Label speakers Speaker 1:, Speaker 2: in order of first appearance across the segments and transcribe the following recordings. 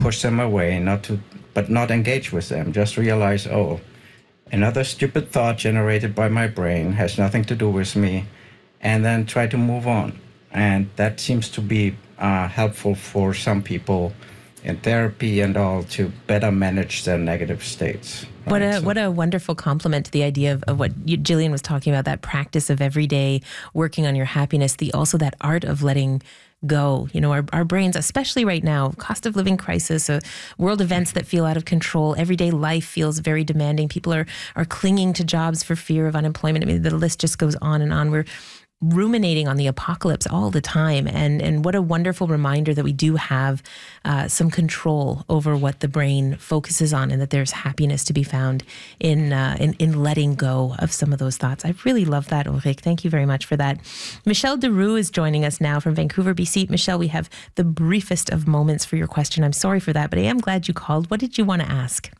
Speaker 1: push them away, but not engage with them. Just realize, oh, another stupid thought generated by my brain has nothing to do with me, and then try to move on. And that seems to be helpful for some people in therapy and all to better manage their negative states. Right?
Speaker 2: What a wonderful compliment to the idea of what Jillian was talking about, that practice of every day working on your happiness, also that art of letting go. You know, our brains, especially right now, cost of living crisis, world events that feel out of control, everyday life feels very demanding. People are clinging to jobs for fear of unemployment. I mean, the list just goes on and on. We're ruminating on the apocalypse all the time. And what a wonderful reminder that we do have some control over what the brain focuses on, and that there's happiness to be found in letting go of some of those thoughts. I really love that, Ulrich. Thank you very much for that. Michelle Deroux is joining us now from Vancouver, BC. Michelle, we have the briefest of moments for your question. I'm sorry for that, but I am glad you called. What did you want to ask?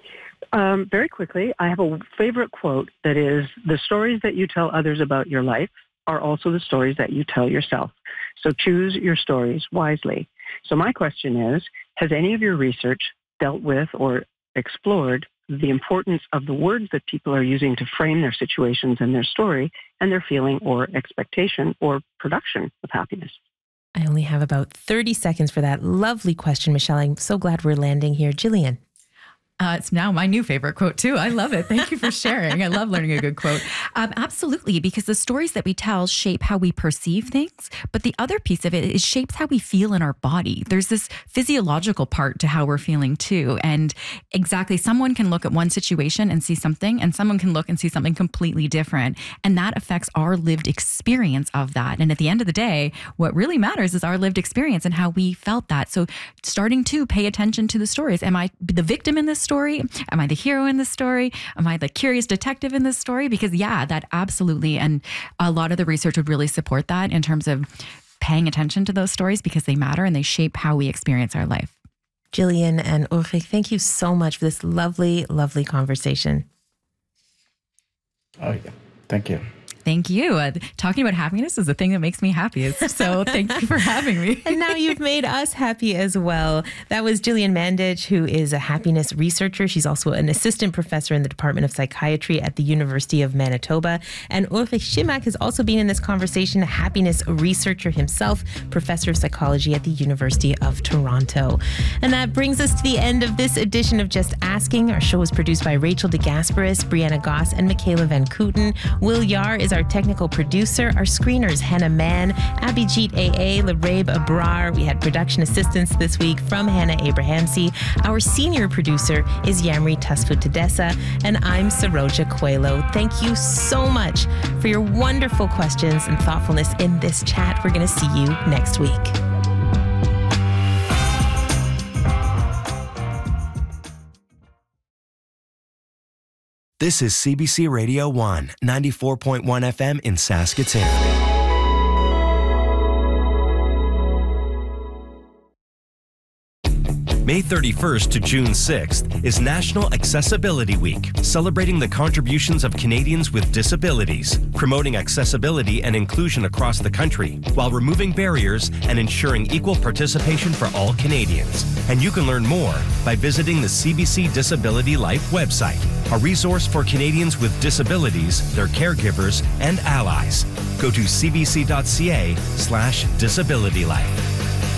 Speaker 3: Very quickly, I have a favorite quote that is, "The stories that you tell others about your life are also the stories that you tell yourself. So choose your stories wisely." So my question is, has any of your research dealt with or explored the importance of the words that people are using to frame their situations and their story and their feeling or expectation or production of happiness?
Speaker 2: I only have about 30 seconds for that lovely question, Michelle. I'm so glad we're landing here. Jillian.
Speaker 4: It's now my new favorite quote, too. I love it. Thank you for sharing. I love learning a good quote. Absolutely, because the stories that we tell shape how we perceive things. But the other piece of it is shapes how we feel in our body. There's this physiological part to how we're feeling, too. And exactly, someone can look at one situation and see something, and someone can look and see something completely different. And that affects our lived experience of that. And at the end of the day, what really matters is our lived experience and how we felt that. So starting to pay attention to the stories. Am I the victim in this story? Am I the hero in this story? Am I the curious detective in this story? Because that absolutely. And a lot of the research would really support that in terms of paying attention to those stories, because they matter and they shape how we experience our life.
Speaker 2: Jillian and Ulrich, thank you so much for this lovely, lovely conversation.
Speaker 1: Oh, yeah. Thank you.
Speaker 4: Thank you. Talking about happiness is the thing that makes me happiest. So thank you for having me.
Speaker 2: And now you've made us happy as well. That was Jillian Mandich, who is a happiness researcher. She's also an assistant professor in the Department of Psychiatry at the University of Manitoba. And Ulrich Schimak has also been in this conversation, a happiness researcher himself, professor of psychology at the University of Toronto. And that brings us to the end of this edition of Just Asking. Our show was produced by Rachel DeGasperis, Brianna Goss, and Michaela Van Kooten. Will Yar is our technical producer. Our screeners, Hannah Mann, Abhijit A.A., Larabe Abrar. We had production assistance this week from Hannah Abrahamsi. Our senior producer is Yamri Tasfut-Tadessa, and I'm Saroja Coelho. Thank you so much for your wonderful questions and thoughtfulness in this chat. We're going to see you next week.
Speaker 5: This is CBC Radio 1, 94.1 FM in Saskatoon. May 31st to June 6th is National Accessibility Week, celebrating the contributions of Canadians with disabilities, promoting accessibility and inclusion across the country, while removing barriers and ensuring equal participation for all Canadians. And you can learn more by visiting the CBC Disability Life website, a resource for Canadians with disabilities, their caregivers, and allies. Go to cbc.ca/disabilitylife.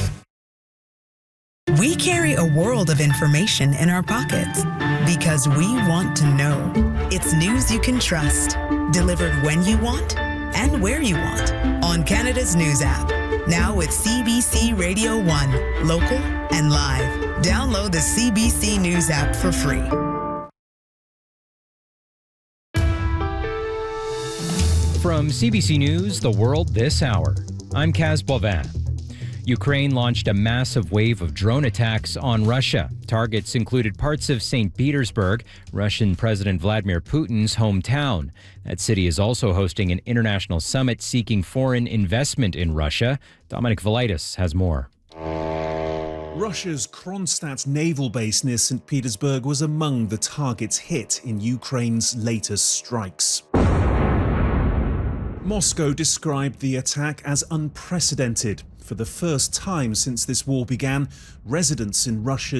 Speaker 6: We carry a world of information in our pockets because we want to know. It's news you can trust, delivered when you want and where you want on Canada's News app. Now with CBC Radio 1, local and live. Download the CBC News app for free.
Speaker 7: From CBC News, The World This Hour, I'm Kaz Boivin. Ukraine launched a massive wave of drone attacks on Russia. Targets included parts of St. Petersburg, Russian President Vladimir Putin's hometown. That city is also hosting an international summit seeking foreign investment in Russia. Dominic Velitis has more.
Speaker 8: Russia's Kronstadt naval base near St. Petersburg was among the targets hit in Ukraine's latest strikes. Moscow described the attack as unprecedented. For the first time since this war began, residents in Russia's